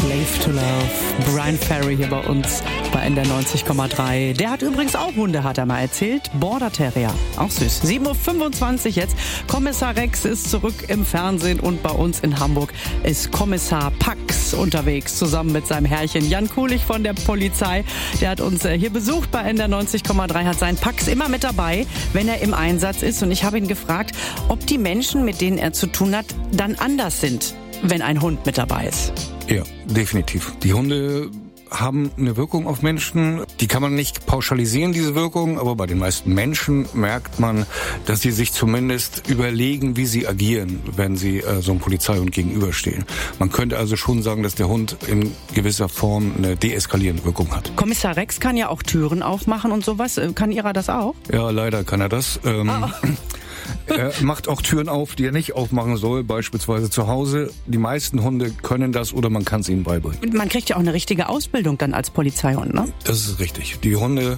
Slave to Love. Brian Ferry hier bei uns bei NDR 90,3. Der hat übrigens auch Hunde, hat er mal erzählt. Border Terrier. Auch süß. 7.25 Uhr jetzt. Kommissar Rex ist zurück im Fernsehen und bei uns in Hamburg ist Kommissar Pax unterwegs, zusammen mit seinem Herrchen Jan Kulich von der Polizei. Der hat uns hier besucht bei NDR 90,3, hat seinen Pax immer mit dabei, wenn er im Einsatz ist. Und ich habe ihn gefragt, ob die Menschen, mit denen er zu tun hat, dann anders sind, wenn ein Hund mit dabei ist. Ja, definitiv. Die Hunde haben eine Wirkung auf Menschen. Die kann man nicht pauschalisieren, diese Wirkung, aber bei den meisten Menschen merkt man, dass sie sich zumindest überlegen, wie sie agieren, wenn sie so einem Polizeihund gegenüberstehen. Man könnte also schon sagen, dass der Hund in gewisser Form eine deeskalierende Wirkung hat. Kommissar Rex kann ja auch Türen aufmachen und sowas. Kann Ihrer das auch? Ja, leider kann er das. Er macht auch Türen auf, die er nicht aufmachen soll, beispielsweise zu Hause. Die meisten Hunde können das oder man kann es ihnen beibringen. Man kriegt ja auch eine richtige Ausbildung dann als Polizeihund, ne? Das ist richtig. Die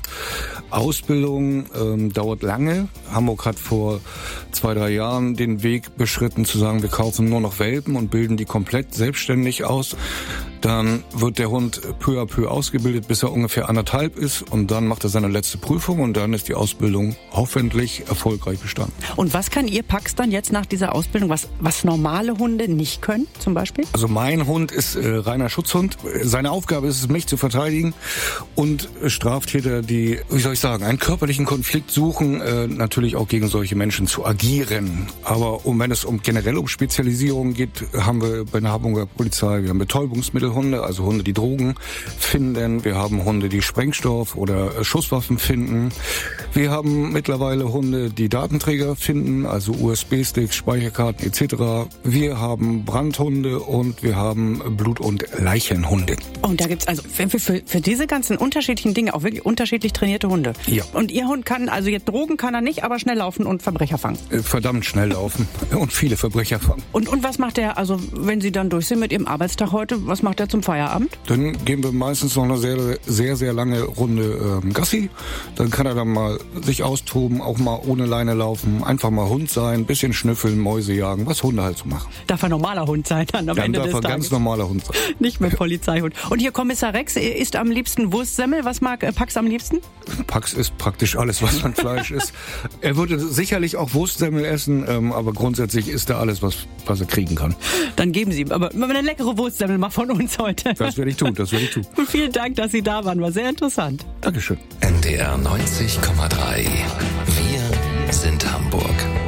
Hundeausbildung dauert lange. Hamburg hat vor 2-3 Jahren den Weg beschritten, zu sagen, wir kaufen nur noch Welpen und bilden die komplett selbstständig aus. Dann wird der Hund peu à peu ausgebildet, bis er ungefähr 1,5 ist. Und dann macht er seine letzte Prüfung und dann ist die Ausbildung hoffentlich erfolgreich bestanden. Und was kann Ihr Pax dann jetzt nach dieser Ausbildung, was normale Hunde nicht können, zum Beispiel? Also mein Hund ist reiner Schutzhund. Seine Aufgabe ist es, mich zu verteidigen und Straftäter, die, wie soll ich sagen, einen körperlichen Konflikt suchen, natürlich auch gegen solche Menschen zu agieren. Aber wenn es generell um Spezialisierung geht, haben wir bei der Hamburger Polizei, wir haben Betäubungsmittelhunde, also Hunde, die Drogen finden. Wir haben Hunde, die Sprengstoff oder Schusswaffen finden. Wir haben mittlerweile Hunde, die Datenträger finden, also USB-Sticks, Speicherkarten etc. Wir haben Brandhunde und wir haben Blut- und Leichenhunde. Und da gibt's also für diese ganzen unterschiedlichen Dinge auch wirklich unterschiedlich trainierte Hunde. Ja. Und Ihr Hund kann, also jetzt Drogen kann er nicht, aber schnell laufen und Verbrecher fangen. Verdammt schnell laufen und viele Verbrecher fangen. Und was macht er, also wenn Sie dann durch sind mit Ihrem Arbeitstag heute, was macht er zum Feierabend? Dann gehen wir meistens noch eine sehr lange Runde Gassi. Dann kann er dann mal sich austoben, auch mal ohne Leine laufen, einfach mal Hund sein, bisschen schnüffeln, Mäuse jagen, was Hunde halt so machen. Darf er normaler Hund sein dann am Ende des Tages? Dann darf er ganz normaler Hund sein. Nicht mehr Polizeihund. Und hier Kommissar Rex isst am liebsten Wurstsemmel. Was mag Pax am liebsten? Pax isst praktisch alles, was an Fleisch ist. Er würde sicherlich auch Wurstsemmel essen, aber grundsätzlich isst er alles, was er kriegen kann. Dann geben Sie ihm aber eine leckere Wurstsemmel mal von uns heute. Das werde ich tun. Und vielen Dank, dass Sie da waren. War sehr interessant. Dankeschön. NDR 90,3. Wir sind Hamburg.